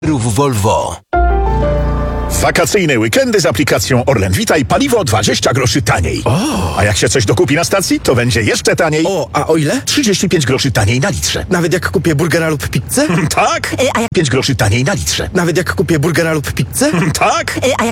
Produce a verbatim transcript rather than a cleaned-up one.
Volvo. Wakacyjne weekendy z aplikacją Orlen Witaj paliwo dwadzieścia groszy taniej. O! A jak się coś dokupi na stacji, to będzie jeszcze taniej. O, a o ile? trzydzieści pięć groszy taniej na litrze. Nawet jak kupię burgera lub pizzę? Tak? a jak- pięć groszy taniej na litrze. Nawet jak kupię burgera lub pizzę? Tak? A jak